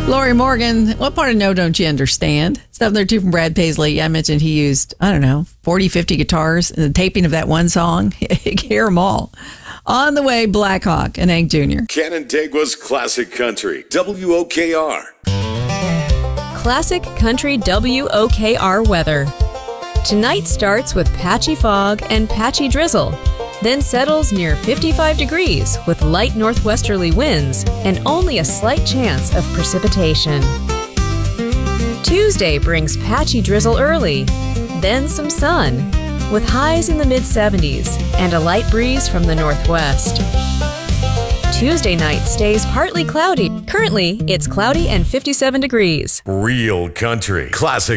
Lori Morgan, what part of No Don't You Understand? Stuff there too from Brad Paisley. I mentioned he used, 40, 50 guitars in the taping of that one song. You can hear them all. On the way, Black Hawk and Hank Jr. Canandaigua's Classic Country, WOKR. Classic Country WOKR weather. Tonight starts with patchy fog and patchy drizzle, then settles near 55 degrees with light northwesterly winds and only a slight chance of precipitation. Tuesday brings patchy drizzle early, then some sun, with highs in the mid-70s and a light breeze from the northwest. Tuesday night stays partly cloudy. Currently, it's cloudy and 57 degrees. Real country. Classic